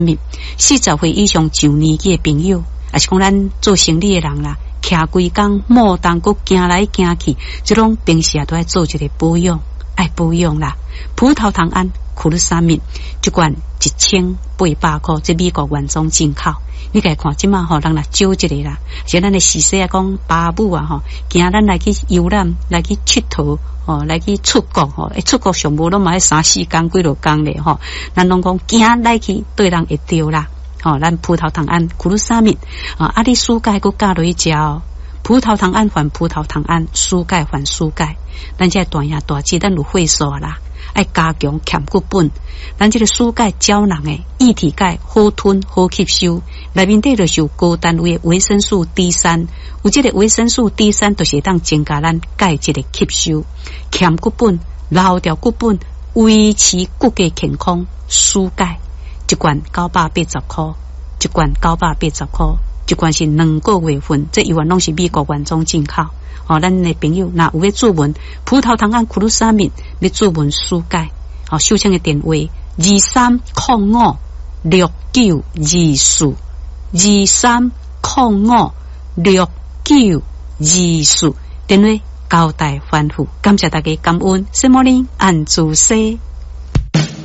40岁以上上年纪的朋友，也是讲咱做生意的人啦，徛规工莫当搁行来行去，这种平时也都要做一个保养，爱保养啦。葡萄糖胺库鲁沙敏一罐1800块，这美国原装进口。你家看即马吼，人来少一个啦。像咱的时势啊，讲爸母啊吼，惊咱来去游览，来去佚佗，哦，来去出国吼，出国上无拢嘛3、4天几落工咧吼。咱拢讲惊来去对人会着啦。吼，咱葡萄糖胺库鲁沙敏啊，你蔬钙佮加落去食哦。葡萄糖胺还葡萄糖胺，蔬钙还蔬钙。咱这大爷大姐，咱有岁数啦。爱加强欠骨本，咱这个蔬钙胶囊诶，液体钙好吞好吸收，内面底就是有高单位的维生素 D3， 有这个维生素 D3， 就是当增加咱钙质的吸收，欠骨本、老掉骨本，维持骨骼健康。蔬钙一罐980块，一罐980块，一罐是2个月份，这一罐拢是美国原装进口。哦，咱的朋友若有要注文葡萄糖胺库鲁沙敏，要注文蔬钙，哦，收听的电话23056924，23056924，电话交代反复，感谢大家感恩，什么呢？按住西。